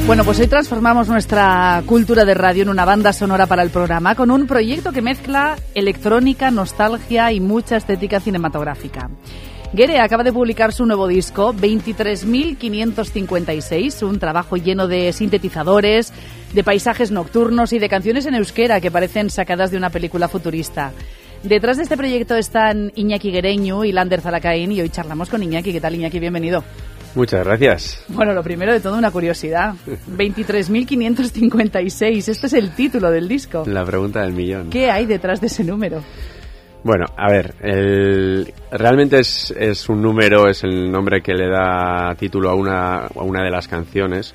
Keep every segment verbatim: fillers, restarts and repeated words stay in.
Bueno, pues hoy transformamos nuestra cultura de radio en una banda sonora para el programa con un proyecto que mezcla electrónica, nostalgia y mucha estética cinematográfica. Guere acaba de publicar su nuevo disco, veintitrés mil quinientos cincuenta y seis, un trabajo lleno de sintetizadores, de paisajes nocturnos y de canciones en euskera que parecen sacadas de una película futurista. Detrás de este proyecto están Iñaki Guereñu y Lander Zalakain y hoy charlamos con Iñaki. ¿Qué tal, Iñaki? Bienvenido. Muchas gracias. Bueno, lo primero de todo, una curiosidad. veintitrés mil quinientos cincuenta y seis, este es el título del disco. La pregunta del millón. ¿Qué hay detrás de ese número? Bueno, a ver, el, realmente es, es un número, es el nombre que le da título a una, a una de las canciones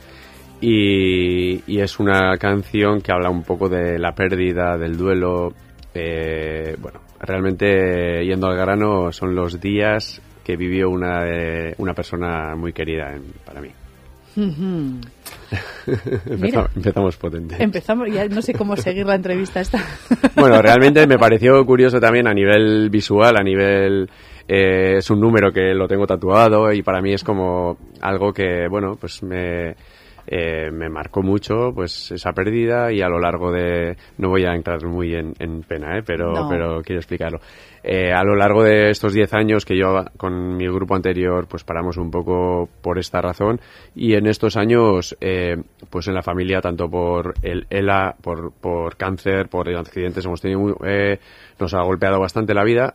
y, y es una canción que habla un poco de la pérdida, del duelo. Eh, bueno, realmente, yendo al grano, son los días que vivió una, eh, una persona muy querida en, para mí. Uh-huh. empezamos, Mira, empezamos potente. Empezamos, ya no sé cómo seguir la entrevista esta. Bueno, realmente me pareció curioso también a nivel visual, a nivel... Eh, es un número que lo tengo tatuado y para mí es como algo que, bueno, pues me... Eh, me marcó mucho pues esa pérdida y a lo largo de, no voy a entrar muy en, en pena, ¿eh? pero, no. pero quiero explicarlo. Eh, a lo largo de estos diez años que yo con mi grupo anterior pues paramos un poco por esta razón y en estos años eh, pues en la familia tanto por el ELA, por, por cáncer, por accidentes hemos tenido muy, eh, nos ha golpeado bastante la vida.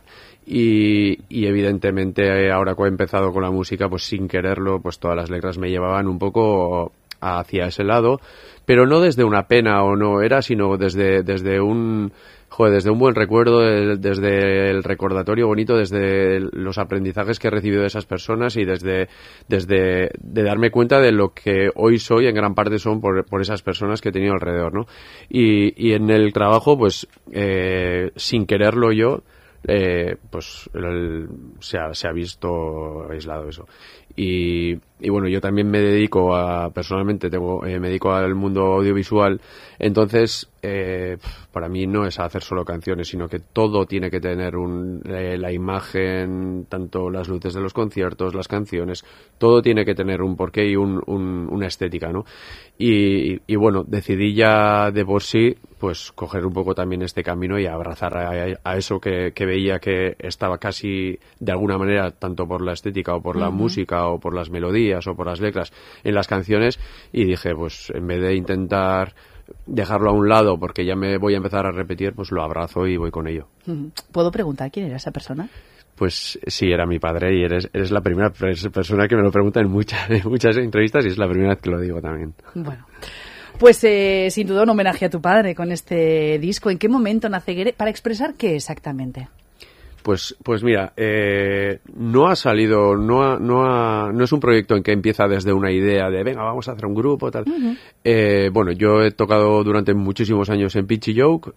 Y, y evidentemente ahora que he empezado con la música pues sin quererlo pues todas las letras me llevaban un poco hacia ese lado, pero no desde una pena o no era, sino desde desde un joder, desde un buen recuerdo, desde el recordatorio bonito, desde los aprendizajes que he recibido de esas personas y desde desde de darme cuenta de lo que hoy soy en gran parte son por, por esas personas que he tenido alrededor, ¿no? Y, y en el trabajo pues eh, sin quererlo yo Eh, pues el, se, ha, se ha visto aislado eso y, y bueno, yo también me dedico a personalmente tengo eh, me dedico al mundo audiovisual, entonces eh, para mí no es hacer solo canciones, sino que todo tiene que tener un, eh, la imagen, tanto las luces de los conciertos, las canciones, todo tiene que tener un porqué y un, un, una estética, ¿no? Y, y bueno, decidí ya de por sí pues coger un poco también este camino y abrazar a, a eso que, que veía que estaba casi de alguna manera, tanto por la estética o por la uh-huh. música o por las melodías o por las letras en las canciones, y dije pues en vez de intentar dejarlo a un lado porque ya me voy a empezar a repetir, pues lo abrazo y voy con ello. Uh-huh. ¿Puedo preguntar quién era esa persona? Pues sí, era mi padre y eres, eres la primera persona que me lo pregunta en muchas, en muchas entrevistas y es la primera vez que lo digo también. Bueno. Pues eh, sin duda un homenaje a tu padre con este disco. ¿En qué momento nace Guere? ¿Para expresar qué exactamente? Pues, pues mira, eh, no ha salido, no ha, no ha, no es un proyecto en que empieza desde una idea de venga, vamos a hacer un grupo, tal. Uh-huh. Eh, bueno, yo he tocado durante muchísimos años en Pitchy Joke,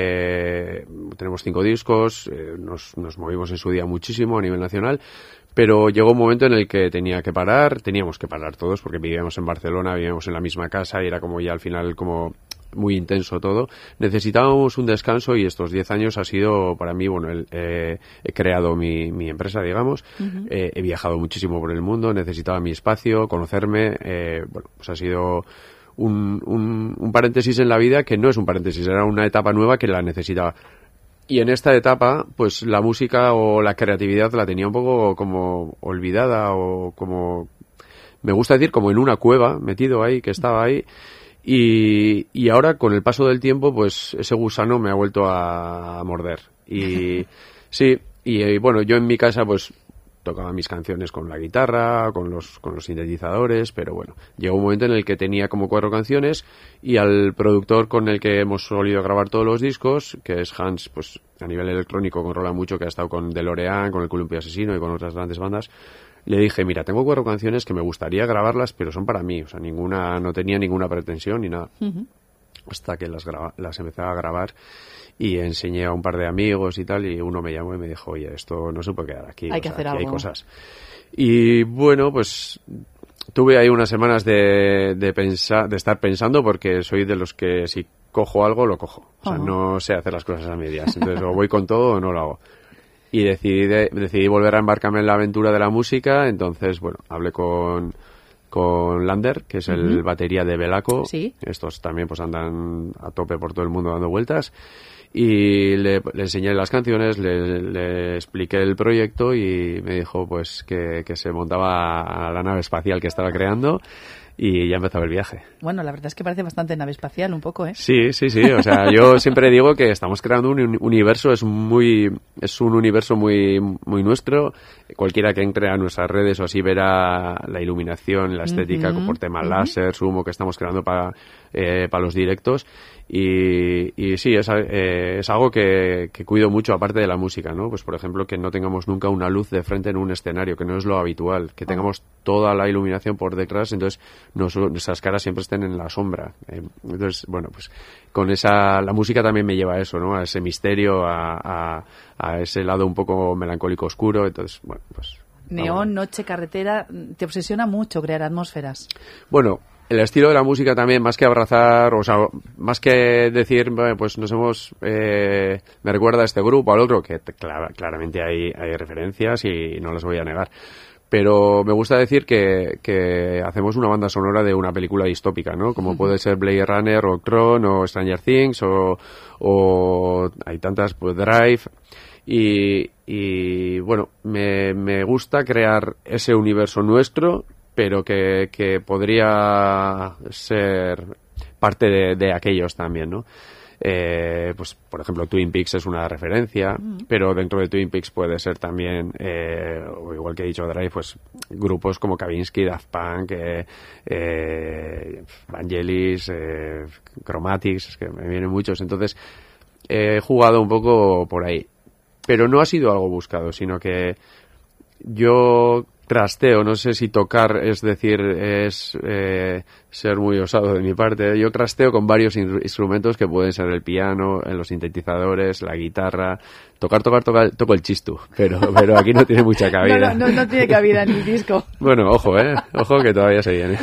eh, tenemos cinco discos, eh, nos, nos movimos en su día muchísimo a nivel nacional, pero llegó un momento en el que tenía que parar, teníamos que parar todos porque vivíamos en Barcelona, vivíamos en la misma casa y era como ya al final como muy intenso todo. Necesitábamos un descanso y estos diez años ha sido para mí, bueno, el, eh, he creado mi, mi empresa, digamos, uh-huh. eh, he viajado muchísimo por el mundo, necesitaba mi espacio, conocerme, eh, bueno, pues ha sido un, un, un paréntesis en la vida que no es un paréntesis, era una etapa nueva que la necesitaba. Y en esta etapa, pues la música o la creatividad la tenía un poco como olvidada o como, me gusta decir, como en una cueva, metido ahí, que estaba ahí. Y, y ahora, con el paso del tiempo, pues ese gusano me ha vuelto a, a morder. Y sí, y, y bueno, yo en mi casa, pues tocaba mis canciones con la guitarra, con los con los sintetizadores, pero bueno, llegó un momento en el que tenía como cuatro canciones y al productor con el que hemos solido grabar todos los discos, que es Hans, pues a nivel electrónico controla mucho, que ha estado con DeLorean, con el Columpio Asesino y con otras grandes bandas, le dije, mira, tengo cuatro canciones que me gustaría grabarlas, pero son para mí, o sea, ninguna, no tenía ninguna pretensión ni nada. Uh-huh. Hasta que las, graba, las empezaba a grabar y enseñé a un par de amigos y tal, y uno me llamó y me dijo, oye, esto no se puede quedar aquí, hay o que sea, hacer aquí algo. Hay cosas. Y bueno, pues tuve ahí unas semanas de, de pensar, de estar pensando, porque soy de los que si cojo algo, lo cojo. O sea, uh-huh. no sé hacer las cosas a medias. Entonces, o voy con todo o no lo hago. Y decidí, de, decidí volver a embarcarme en la aventura de la música. Entonces, bueno, hablé con, con Lander, que es el uh-huh. batería de Belaco. ¿Sí? Estos también pues andan a tope por todo el mundo dando vueltas. Y le, le enseñé las canciones, le, le expliqué el proyecto y me dijo pues que, que se montaba a la nave espacial que estaba creando y ya empezaba el viaje. Bueno, la verdad es que parece bastante nave espacial un poco, ¿eh? Sí, sí, sí. O sea, yo siempre digo que estamos creando un universo, es muy, es un universo muy, muy nuestro. Cualquiera que entre a nuestras redes o así verá la iluminación, la estética uh-huh, por tema uh-huh. láser, humo que estamos creando para, eh, para los directos. Y, y sí, es, eh, es algo que, que cuido mucho aparte de la música, ¿no? Pues por ejemplo que no tengamos nunca una luz de frente en un escenario, que no es lo habitual, que tengamos toda la iluminación por detrás, entonces nos, nuestras caras siempre estén en la sombra. Eh, entonces, bueno, pues con esa, la música también me lleva a eso, ¿no? A ese misterio, a, a, a ese lado un poco melancólico oscuro, entonces, bueno, pues... Neón, noche, carretera, te obsesiona mucho crear atmósferas. Bueno, el estilo de la música también, más que abrazar, o sea, más que decir, bueno, pues nos hemos, eh, me recuerda a este grupo, al otro, que clara, claramente hay, hay referencias y no las voy a negar. Pero me gusta decir que, que hacemos una banda sonora de una película distópica, ¿no? Como puede ser Blade Runner o Tron o Stranger Things o, o hay tantas, pues Drive. Y, y bueno, me, me gusta crear ese universo nuestro, pero que, que podría ser parte de, de aquellos también, ¿no? Eh, pues por ejemplo Twin Peaks es una referencia, mm. pero dentro de Twin Peaks puede ser también, eh, o igual que he dicho Drive, pues grupos como Kavinsky, Daft Punk, eh, eh, Vangelis, eh, Chromatics, es que me vienen muchos, entonces he jugado un poco por ahí. Pero no ha sido algo buscado, sino que yo trasteo, no sé si tocar, es decir, es eh, ser muy osado de mi parte, yo trasteo con varios in- instrumentos que pueden ser el piano, los sintetizadores, la guitarra, tocar, tocar, tocar, toco el chistu, pero pero aquí no tiene mucha cabida. No, no, no, no tiene cabida en el disco. Bueno, ojo, eh, ojo que todavía se viene.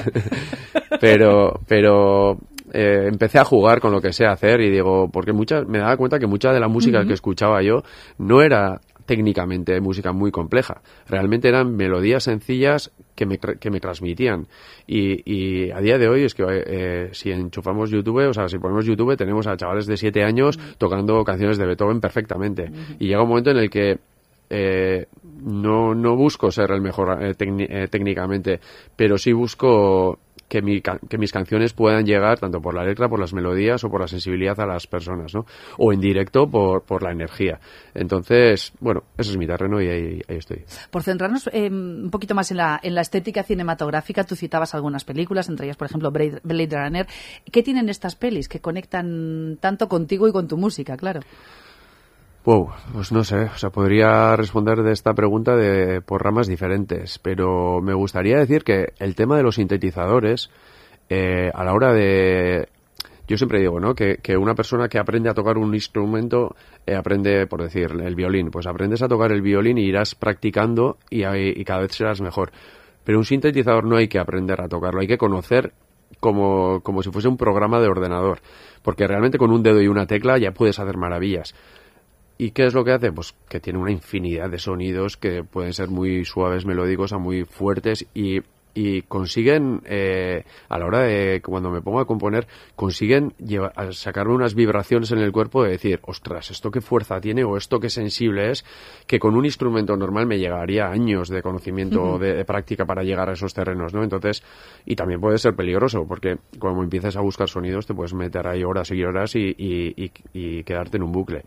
Pero, pero... Eh, empecé a jugar con lo que sé hacer y digo, porque mucha, me daba cuenta que mucha de la música uh-huh. que escuchaba yo no era técnicamente música muy compleja, realmente eran melodías sencillas que me, que me transmitían y, y a día de hoy es que eh, si enchufamos YouTube, o sea, si ponemos YouTube tenemos a chavales de siete años uh-huh. tocando canciones de Beethoven perfectamente uh-huh. y llega un momento en el que eh, no, no busco ser el mejor eh, tecni- eh, técnicamente, pero sí busco que, mi, que mis canciones puedan llegar tanto por la letra, por las melodías o por la sensibilidad a las personas, ¿no? O en directo por, por la energía. Entonces, bueno, ese es mi terreno y ahí, ahí estoy. Por centrarnos eh, un poquito más en la, en la estética cinematográfica, tú citabas algunas películas, entre ellas, por ejemplo, Blade, Blade Runner. ¿Qué tienen estas pelis que conectan tanto contigo y con tu música, claro? Wow, pues no sé, o sea, podría responder de esta pregunta de por ramas diferentes, pero me gustaría decir que el tema de los sintetizadores, eh, a la hora de... Yo siempre digo, ¿no?, que, que una persona que aprende a tocar un instrumento, eh, aprende, por decir, el violín, pues aprendes a tocar el violín y irás practicando y, y cada vez serás mejor. Pero un sintetizador no hay que aprender a tocarlo, hay que conocer como, como si fuese un programa de ordenador, porque realmente con un dedo y una tecla ya puedes hacer maravillas. ¿Y qué es lo que hace? Pues que tiene una infinidad de sonidos que pueden ser muy suaves, melódicos, a muy fuertes y, y consiguen, eh, a la hora de, cuando me pongo a componer, consiguen llevar, a sacarme unas vibraciones en el cuerpo de decir, ostras, esto qué fuerza tiene o esto qué sensible es, que con un instrumento normal me llegaría años de conocimiento, uh-huh. de, de práctica para llegar a esos terrenos, ¿no? Entonces, y también puede ser peligroso, porque cuando empiezas a buscar sonidos te puedes meter ahí horas y horas y, y, y, y quedarte en un bucle.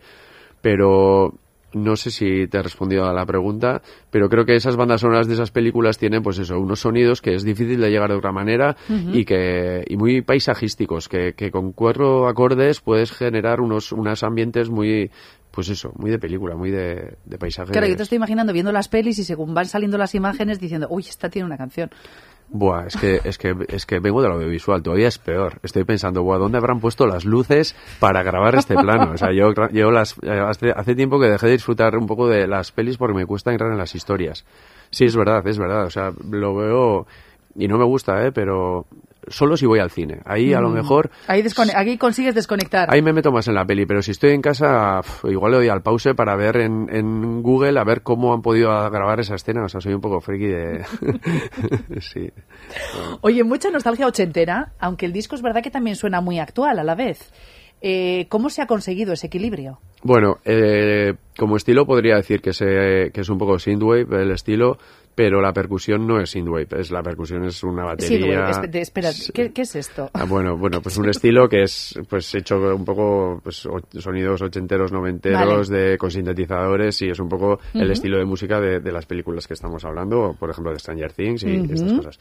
Pero no sé si te he respondido a la pregunta, pero creo que esas bandas sonoras de esas películas tienen, pues eso, unos sonidos que es difícil de llegar de otra manera uh-huh. y que y muy paisajísticos, que, que con cuatro acordes puedes generar unos unos ambientes muy, pues eso, muy de película, muy de, de paisaje. Claro, yo te estoy imaginando viendo las pelis y según van saliendo las imágenes diciendo, uy, esta tiene una canción. Buah, es que, es que, es que vengo del audiovisual, todavía es peor. Estoy pensando, buah, ¿dónde habrán puesto las luces para grabar este plano? O sea, yo, yo las, hace, hace tiempo que dejé de disfrutar un poco de las pelis porque me cuesta entrar en las historias. Sí, es verdad, es verdad. O sea, lo veo y no me gusta, ¿eh? Pero solo si voy al cine. Ahí mm. a lo mejor... Ahí, descone- ahí consigues desconectar. Ahí me meto más en la peli, pero si estoy en casa, pf, igual le doy al pause para ver en, en Google a ver cómo han podido grabar esa escena. O sea, soy un poco friki de... sí. Oye, mucha nostalgia ochentera, aunque el disco es verdad que también suena muy actual a la vez. Eh, ¿Cómo se ha conseguido ese equilibrio? Bueno, eh, como estilo podría decir que, se, que es un poco synthwave el estilo, pero la percusión no es synthwave, es la percusión es una batería. Sí, espera, ¿qué, ¿qué es esto? Ah, bueno, bueno, pues un estilo que es pues hecho un poco pues o, sonidos ochenteros, noventeros vale. de con sintetizadores y es un poco uh-huh. el estilo de música de, de las películas que estamos hablando, por ejemplo de Stranger Things y uh-huh. estas cosas.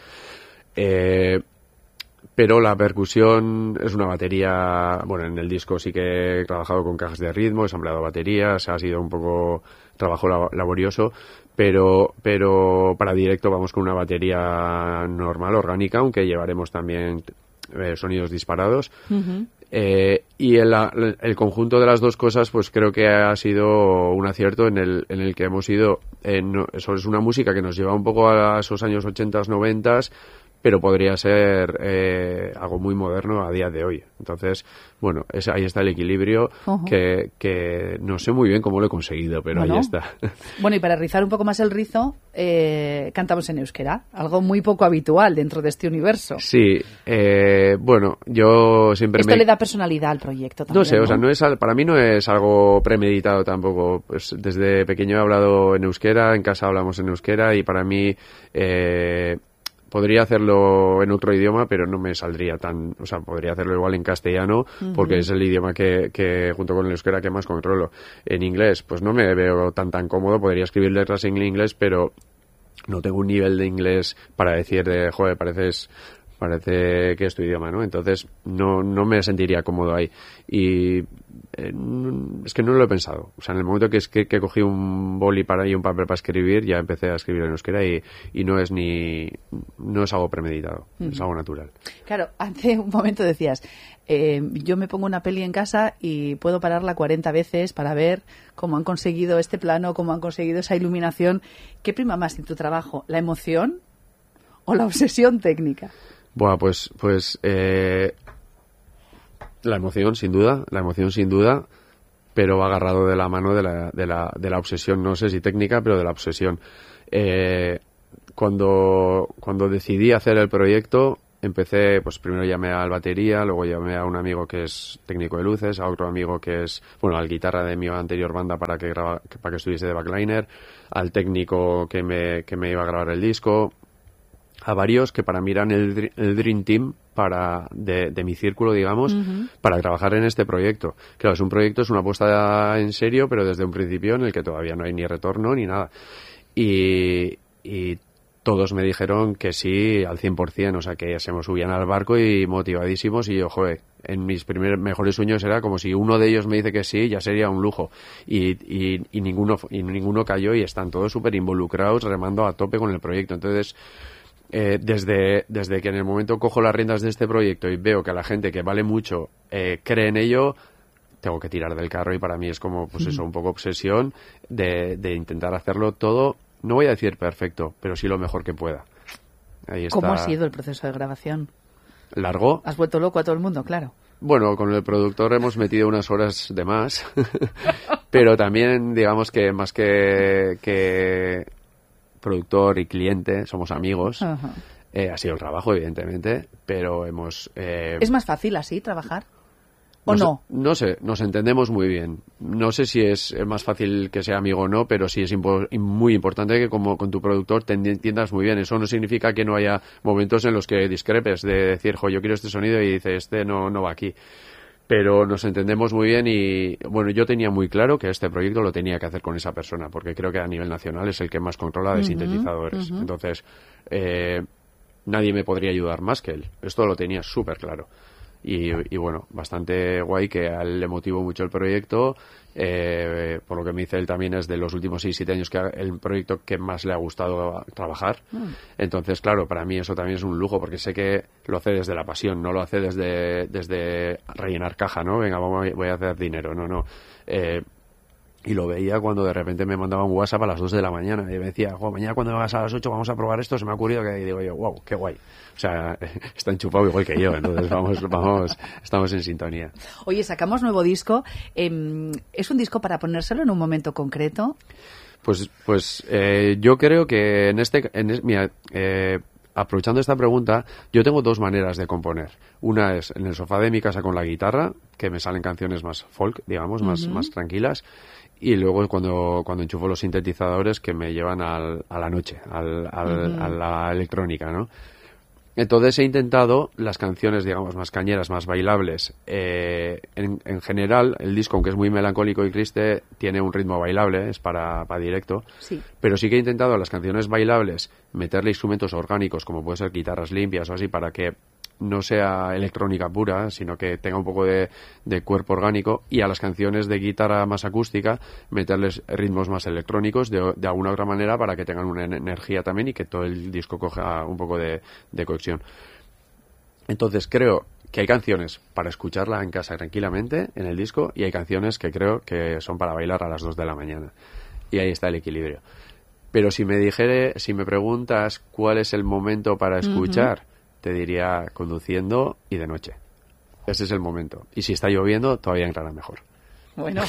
Eh, pero la percusión es una batería, bueno, en el disco sí que he trabajado con cajas de ritmo, he ensambleado baterías, ha sido un poco trabajo laborioso, pero pero para directo vamos con una batería normal, orgánica, aunque llevaremos también eh, sonidos disparados. Uh-huh. Eh, y el, el conjunto de las dos cosas pues creo que ha sido un acierto en el, en el que hemos ido, en, eso es una música que nos lleva un poco a esos años ochentas, noventas, pero podría ser eh, algo muy moderno a día de hoy. Entonces, bueno, es, ahí está el equilibrio uh-huh. que, que no sé muy bien cómo lo he conseguido, pero bueno, ahí está. Bueno, y para rizar un poco más el rizo, eh, cantamos en euskera, algo muy poco habitual dentro de este universo. Sí, eh, bueno, yo siempre Esto me... le da personalidad al proyecto también, No sé, ¿no? o sea, no es, para mí no es algo premeditado tampoco. Pues desde pequeño he hablado en euskera, en casa hablamos en euskera y para mí... Eh, podría hacerlo en otro idioma, pero no me saldría tan... O sea, podría hacerlo igual en castellano, uh-huh. porque es el idioma que, que, junto con el euskera, que más controlo. En inglés, pues no me veo tan tan cómodo. Podría escribir letras en inglés, pero no tengo un nivel de inglés para decir de, joder, pareces... parece que es tu idioma, ¿no? Entonces no no me sentiría cómodo ahí. Y eh, es que no lo he pensado. O sea, en el momento que, es que, que cogí un boli para y un papel para escribir, ya empecé a escribir en euskera y, y no es ni... no es algo premeditado, mm. es algo natural. Claro, hace un momento decías, eh, yo me pongo una peli en casa y puedo pararla cuarenta veces para ver cómo han conseguido este plano, cómo han conseguido esa iluminación. ¿Qué prima más en tu trabajo? ¿La emoción o la obsesión técnica? Bueno, pues, pues eh, la emoción, sin duda, la emoción sin duda, pero va agarrado de la mano de la, de la, de la obsesión, no sé si técnica, pero de la obsesión. Eh, cuando, cuando decidí hacer el proyecto, empecé, pues primero llamé al batería, luego llamé a un amigo que es técnico de luces, a otro amigo que es, bueno, al guitarra de mi anterior banda para que graba, para que estuviese de backliner, al técnico que me, que me iba a grabar el disco, a varios que para mí eran el, el Dream Team para de, de mi círculo, digamos, uh-huh. para trabajar en este proyecto. Claro, es un proyecto, es una apuesta en serio, pero desde un principio en el que todavía no hay ni retorno ni nada. Y, y todos me dijeron que sí al cien por ciento, o sea, que se me subían al barco y motivadísimos y yo, joder, en mis primeros mejores sueños era como si uno de ellos me dice que sí, ya sería un lujo. Y, y, y, ninguno, y ninguno cayó y están todos súper involucrados, remando a tope con el proyecto. Entonces... Eh, desde, desde que en el momento cojo las riendas de este proyecto y veo que a la gente que vale mucho eh, cree en ello, tengo que tirar del carro y para mí es como, pues eso, un poco obsesión de, de intentar hacerlo todo, no voy a decir perfecto, pero sí lo mejor que pueda. Ahí está. ¿Cómo ha sido el proceso de grabación? ¿Largo? Has vuelto loco a todo el mundo, claro. Bueno, con el productor hemos metido unas horas de más, pero también digamos que más que... que productor y cliente, somos amigos. Uh-huh. Eh, ha sido el trabajo, evidentemente, pero hemos... Eh, ¿Es más fácil así trabajar? ¿O no? No, no sé, nos entendemos muy bien. No sé si es más fácil que sea amigo o no, pero sí es impo- muy importante que como con tu productor te entiendas muy bien. Eso no significa que no haya momentos en los que discrepes, de decir, jo, yo quiero este sonido y dice, este no, no va aquí. Pero nos entendemos muy bien y, bueno, yo tenía muy claro que este proyecto lo tenía que hacer con esa persona, porque creo que a nivel nacional es el que más controla de uh-huh, sintetizadores. Uh-huh. Entonces, eh, nadie me podría ayudar más que él. Esto lo tenía súper claro. Y, y, bueno, bastante guay que a él le motivó mucho el proyecto. Eh, por lo que me dice él también es de los últimos seis siete años que ha, el proyecto que más le ha gustado trabajar. Mm. Entonces, claro, para mí eso también es un lujo porque sé que lo hace desde la pasión, no lo hace desde desde rellenar caja, ¿no? Venga, vamos, voy a hacer dinero, no, no. Eh, Y lo veía cuando de repente me mandaba un WhatsApp a las dos de la mañana y me decía, jo, mañana cuando me vas a las ocho vamos a probar esto, se me ha ocurrido que... Y digo yo, wow, qué guay. O sea, está enchufado igual que yo, entonces vamos, vamos, estamos en sintonía. Oye, sacamos nuevo disco. Eh, ¿Es un disco para ponérselo en un momento concreto? Pues, pues eh, yo creo que en este... En es, mira, eh, aprovechando esta pregunta, yo tengo dos maneras de componer. Una es en el sofá de mi casa con la guitarra, que me salen canciones más folk, digamos, más, uh-huh. más tranquilas. Y luego cuando, cuando enchufo los sintetizadores que me llevan al, a la noche, al, al, uh-huh. a la electrónica, ¿no? Entonces he intentado las canciones, digamos, más cañeras, más bailables. Eh, en, en general, el disco, aunque es muy melancólico y triste, tiene un ritmo bailable, es para, para directo. Sí. Pero sí que he intentado a las canciones bailables meterle instrumentos orgánicos, como puede ser guitarras limpias o así, para que no sea electrónica pura, sino que tenga un poco de, de cuerpo orgánico, y a las canciones de guitarra más acústica meterles ritmos más electrónicos de, de alguna otra manera para que tengan una energía también y que todo el disco coja un poco de, de cohesión. Entonces creo que hay canciones para escucharla en casa tranquilamente en el disco y hay canciones que creo que son para bailar a las dos de la mañana, y ahí está el equilibrio. Pero si me dijere, si me preguntas cuál es el momento para escuchar, uh-huh. te diría conduciendo y de noche. Ese es el momento. Y si está lloviendo, todavía entrará mejor. Bueno.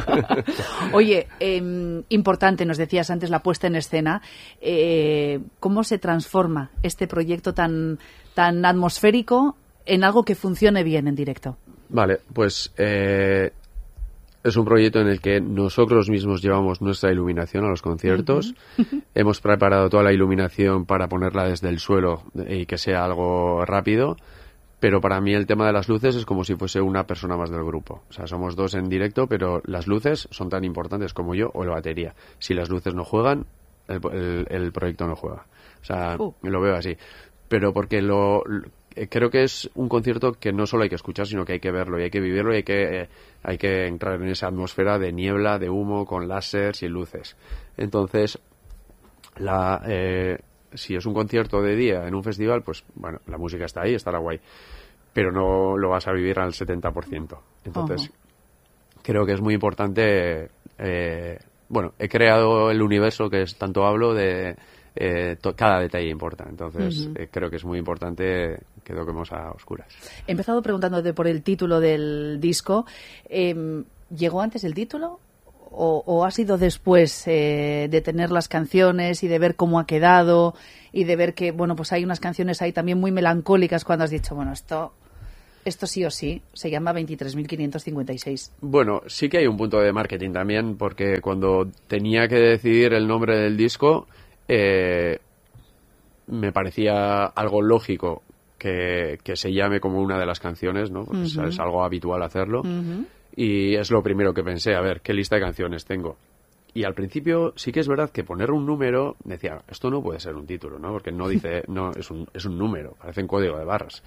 Oye, eh, importante, nos decías antes la puesta en escena. Eh, ¿Cómo se transforma este proyecto tan, tan atmosférico en algo que funcione bien en directo? Vale, pues... Eh, es un proyecto en el que nosotros mismos llevamos nuestra iluminación a los conciertos. Uh-huh. Hemos preparado toda la iluminación para ponerla desde el suelo y que sea algo rápido. Pero para mí el tema de las luces es como si fuese una persona más del grupo. O sea, somos dos en directo, pero las luces son tan importantes como yo o la batería. Si las luces no juegan, el, el, el proyecto no juega. O sea, uh. lo veo así. Pero porque lo... creo que es un concierto que no solo hay que escuchar, sino que hay que verlo y hay que vivirlo y hay que, eh, hay que entrar en esa atmósfera de niebla, de humo, con láseres y luces. Entonces, la, eh, si es un concierto de día en un festival, pues bueno, la música está ahí, estará guay, pero no lo vas a vivir al setenta por ciento. Entonces, uh-huh. creo que es muy importante... Eh, bueno, he creado el universo que es tanto hablo de... Eh, to- cada detalle importa, entonces uh-huh. eh, creo que es muy importante que toquemos a oscuras. He empezado preguntándote por el título del disco. Eh, ¿Llegó antes el título o, o ha sido después eh, de tener las canciones y de ver cómo ha quedado y de ver que, bueno, pues hay unas canciones ahí también muy melancólicas cuando has dicho, bueno, esto... Esto sí o sí se llama veintitrés mil quinientos cincuenta y seis. Bueno, sí que hay un punto de marketing también, porque cuando tenía que decidir el nombre del disco, eh, me parecía algo lógico que, que se llame como una de las canciones, ¿no? Porque uh-huh. es algo habitual hacerlo. Uh-huh. Y es lo primero que pensé, a ver, ¿qué lista de canciones tengo? Y al principio sí que es verdad que poner un número, decía, esto no puede ser un título, ¿no? Porque no dice, no, es un, es un número, parece un código de barras.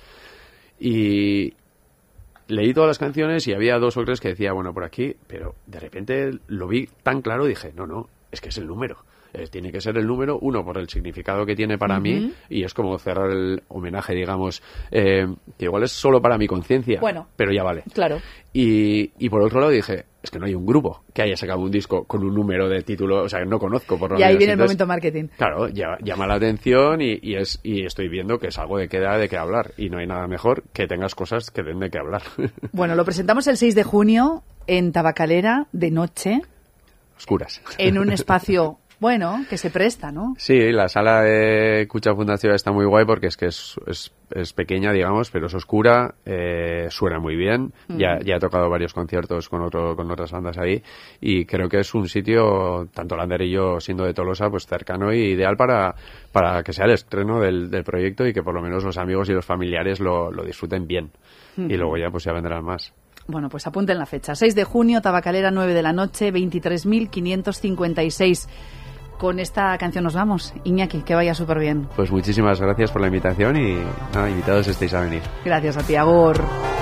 Y leí todas las canciones y había dos o tres que decía, bueno, por aquí, pero de repente lo vi tan claro y dije, no, no, es que es el número. Eh, tiene que ser el número, uno, por el significado que tiene para uh-huh. mí, y es como cerrar el homenaje, digamos, eh, que igual es solo para mi conciencia, bueno, pero ya vale. Claro. Y, y por otro lado dije, es que no hay un grupo que haya sacado un disco con un número de título, o sea, no conozco por lo menos. Y ahí viene Entonces, el momento marketing. Claro, llama, llama la atención y, y, es, y estoy viendo que es algo de que da de qué hablar, y no hay nada mejor que tengas cosas que den de qué hablar. Bueno, lo presentamos el seis de junio en Tabacalera, de noche. Oscuras. En un espacio... Bueno, que se presta, ¿no? Sí, la sala de Kutxa Fundación está muy guay porque es que es, es, es pequeña, digamos, pero es oscura, eh, suena muy bien. Mm. Ya, ya he tocado varios conciertos con otro, con otras bandas ahí y creo que es un sitio, tanto Lander y yo siendo de Tolosa, pues cercano y ideal para, para que sea el estreno del, del proyecto y que por lo menos los amigos y los familiares lo, lo disfruten bien. Mm. Y luego ya pues ya vendrán más. Bueno, pues apunten la fecha. seis de junio, Tabacalera, nueve de la noche, veintitrés mil quinientos cincuenta y seis. Con esta canción nos vamos. Iñaki, que vaya súper bien. Pues muchísimas gracias por la invitación y nada, invitados estéis a venir. Gracias a ti, agur.